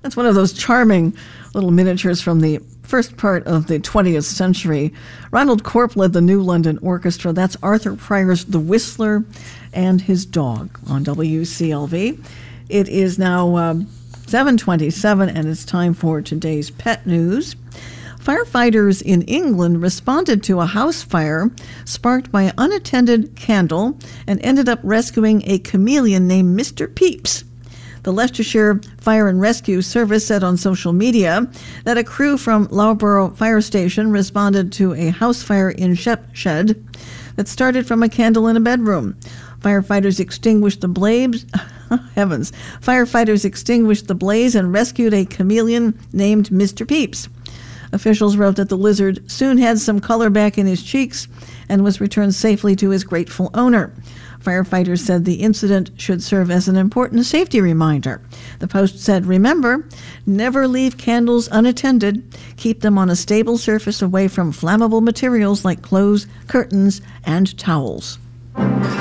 That's one of those charming little miniatures from the first part of the 20th century. Ronald Corp led the New London Orchestra. That's Arthur Pryor's The Whistler and His Dog on WCLV. It is now 7:27, and it's time for today's pet news. Firefighters in England responded to a house fire sparked by an unattended candle and ended up rescuing a chameleon named Mr. Peeps. The Leicestershire Fire and Rescue Service said on social media that a crew from Loughborough Fire Station responded to a house fire in Shepshed that started from a candle in a bedroom. Firefighters extinguished the blaze. Firefighters extinguished the blaze and rescued a chameleon named Mr. Peeps. Officials wrote that the lizard soon had some color back in his cheeks and was returned safely to his grateful owner. Firefighters said the incident should serve as an important safety reminder. The Post said, "Remember, never leave candles unattended. Keep them on a stable surface away from flammable materials like clothes, curtains, and towels."